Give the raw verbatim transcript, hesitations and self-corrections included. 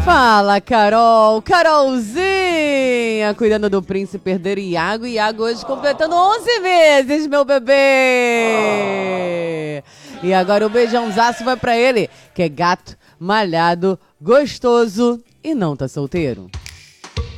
Fala, Carol, Carolzinha, cuidando do príncipe herdeiro Iago. Iago hoje completando onze meses, meu bebê. E agora o beijãozaço vai pra ele, que é gato, malhado, gostoso e não tá solteiro.